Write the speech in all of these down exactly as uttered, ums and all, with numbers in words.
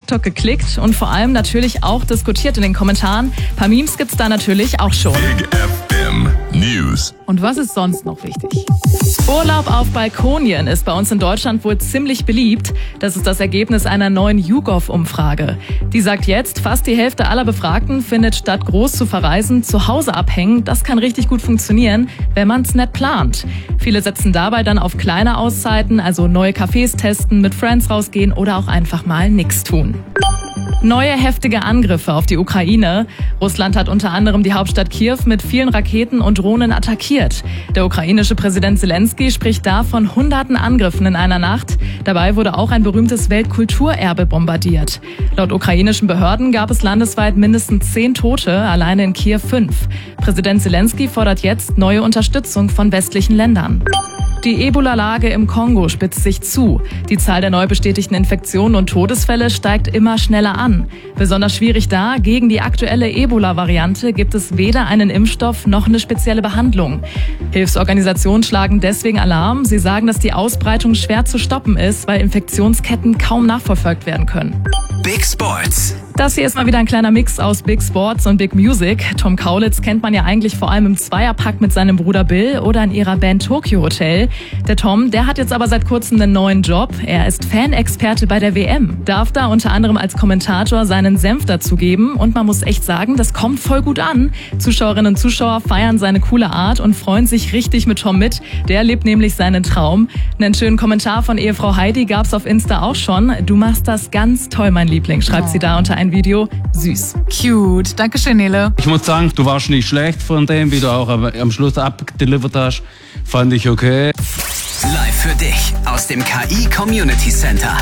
TikTok geklickt und vor allem natürlich auch diskutiert in den Kommentaren. Ein paar Memes gibt's da natürlich auch schon. Big F M News. Und was ist sonst noch wichtig? Urlaub auf Balkonien ist bei uns in Deutschland wohl ziemlich beliebt. Das ist das Ergebnis einer neuen YouGov-Umfrage. Die sagt jetzt, fast die Hälfte aller Befragten findet, statt groß zu verreisen, zu Hause abhängen. Das kann richtig gut funktionieren, wenn man es nett plant. Viele setzen dabei dann auf kleine Auszeiten, also neue Cafés testen, mit Friends rausgehen oder auch einfach mal nichts tun. Neue heftige Angriffe auf die Ukraine. Russland hat unter anderem die Hauptstadt Kiew mit vielen Raketen und Drohnen attackiert. Der ukrainische Präsident Zelensky spricht da von hunderten Angriffen in einer Nacht. Dabei wurde auch ein berühmtes Weltkulturerbe bombardiert. Laut ukrainischen Behörden gab es landesweit mindestens zehn Tote, alleine in Kiew fünf. Präsident Zelensky fordert jetzt neue Unterstützung von westlichen Ländern. Die Ebola-Lage im Kongo spitzt sich zu. Die Zahl der neu bestätigten Infektionen und Todesfälle steigt immer schneller an. Besonders schwierig da, gegen die aktuelle Ebola-Variante gibt es weder einen Impfstoff noch eine spezielle Behandlung. Hilfsorganisationen schlagen deswegen Alarm. Sie sagen, dass die Ausbreitung schwer zu stoppen ist, weil Infektionsketten kaum nachverfolgt werden können. Big Sports. Das hier ist mal wieder ein kleiner Mix aus Big Sports und Big Music. Tom Kaulitz kennt man ja eigentlich vor allem im Zweierpack mit seinem Bruder Bill oder in ihrer Band Tokyo Hotel. Der Tom, der hat jetzt aber seit kurzem einen neuen Job. Er ist Fanexperte bei der W M. Darf da unter anderem als Kommentator seinen Senf dazugeben. Und man muss echt sagen, das kommt voll gut an. Zuschauerinnen und Zuschauer feiern seine coole Art und freuen sich richtig mit Tom mit. Der lebt nämlich seinen Traum. Einen schönen Kommentar von Ehefrau Heidi gab's auf Insta auch schon. Du machst das ganz toll, mein Liebling, schreibt sie da unter ein Video. Süß. Cute. Dankeschön, Nele. Ich muss sagen, du warst nicht schlecht von dem, wie du auch am Schluss abdelivert hast. Fand ich okay. Live für dich aus dem K I Community Center.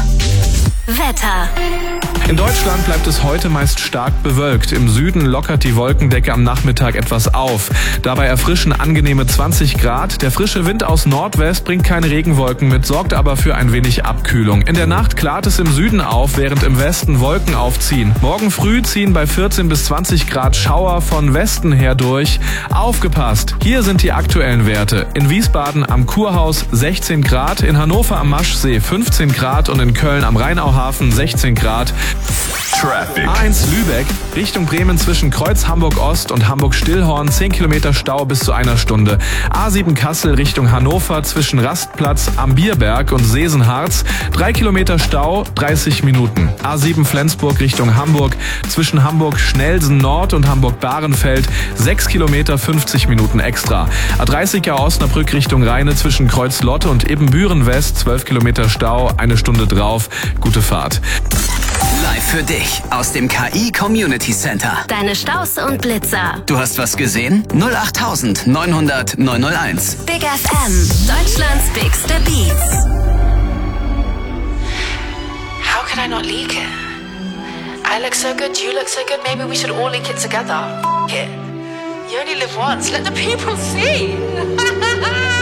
Wetter. In Deutschland bleibt es heute meist stark bewölkt. Im Süden lockert die Wolkendecke am Nachmittag etwas auf. Dabei erfrischen angenehme zwanzig Grad. Der frische Wind aus Nordwest bringt keine Regenwolken mit, sorgt aber für ein wenig Abkühlung. In der Nacht klart es im Süden auf, während im Westen Wolken aufziehen. Morgen früh ziehen bei vierzehn bis zwanzig Grad Schauer von Westen her durch. Aufgepasst! Hier sind die aktuellen Werte. In Wiesbaden am Kurhaus sechzehn Grad, in Hannover am Maschsee fünfzehn Grad und in Köln am Rheinauhafen sechzehn Grad. Traffic. A eins Lübeck, Richtung Bremen zwischen Kreuz Hamburg-Ost und Hamburg-Stillhorn, zehn Kilometer Stau bis zu einer Stunde. A sieben Kassel Richtung Hannover zwischen Rastplatz am Bierberg und Sesenharz, drei Kilometer Stau, dreißig Minuten. A sieben Flensburg Richtung Hamburg zwischen Hamburg-Schnelsen Nord und Hamburg-Bahrenfeld, sechs Kilometer, fünfzig Minuten extra. A dreißiger Osnabrück Richtung Rheine zwischen Kreuz-Lotte und Ibbenbüren West, zwölf Kilometer Stau, eine Stunde drauf. Gute Fahrt. Live für dich aus dem K I Community Center. Deine Staus und Blitzer. Du hast was gesehen? null acht neun null null neun null eins. Big F M. Deutschlands bigste Beats. How could I not leak it? I look so good, you look so good, maybe we should all leak it together. F- it. You only live once, let the people see.